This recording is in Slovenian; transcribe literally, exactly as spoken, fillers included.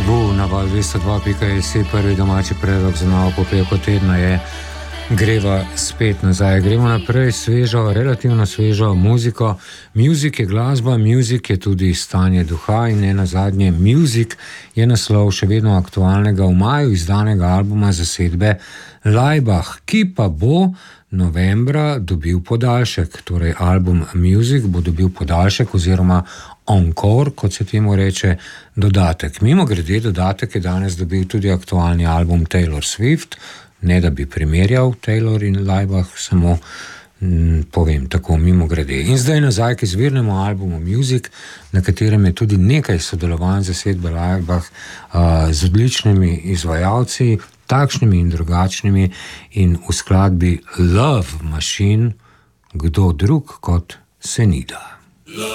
Tabu na val dvesto dva pika si, prvi domači predlog za novo popevko tedna je Greva spet nazaj. Gremo naprej, svežo, relativno svežo muziko. Music je glasba, music je tudi stanje duha in ne nazadnje music je naslov še vedno aktualnega v maju izdanega albuma zasedbe Laibach, ki pa bo novembra dobil podaljšek. Torej album Music bo dobil podaljšek oziroma encore, kot se temu reče, dodatek. Mimo grede, dodatek je danes dobil tudi aktualni album Taylor Swift, ne da bi primerjal Taylor in Laibach, samo m, povem tako mimo grede. In zdaj nazaj k izvirnemu albumu Music, na katerem je tudi nekaj sodelovanj zasedbe Laibach uh, z odličnimi izvajalci, takšnimi in drugačnimi, in v skladbi Love Machine kdo drug kot Senida.